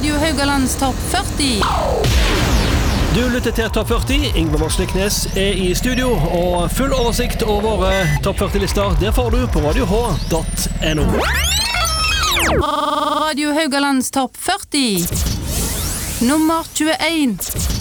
Radio Haugalands Topp 40. Du lytter til Topp 40. Ingvar Morsliknes i studio, og full oversikt over våre Topp 40-lister, det får du på radioh.no. Radio Haugalands Topp 40. Nummer 21.